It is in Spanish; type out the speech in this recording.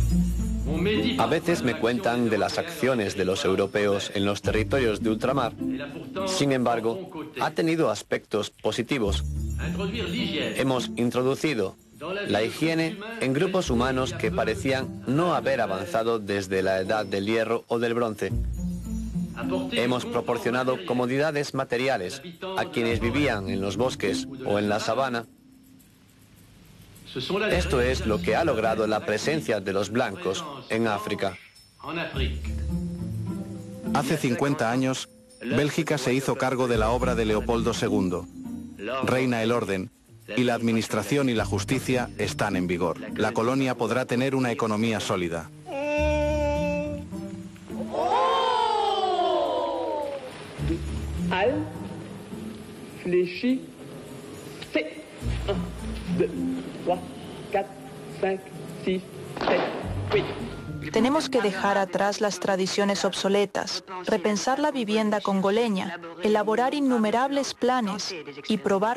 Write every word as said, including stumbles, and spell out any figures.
A veces me cuentan de las acciones de los europeos en los territorios de ultramar. Sin embargo, ha tenido aspectos positivos. Hemos introducido la higiene en grupos humanos que parecían no haber avanzado desde la edad del hierro o del bronce. Hemos proporcionado comodidades materiales a quienes vivían en los bosques o en la sabana. Esto es lo que ha logrado la presencia de los blancos en África. Hace cincuenta años, Bélgica se hizo cargo de la obra de Leopoldo segundo. Reina el orden, y la administración y la justicia están en vigor. La colonia podrá tener una economía sólida. Al, fléchi, c'est un, deux, trois, quatre, cinq, six, sept, huit. Tenemos que dejar atrás las tradiciones obsoletas, repensar la vivienda congoleña, elaborar innumerables planes y probar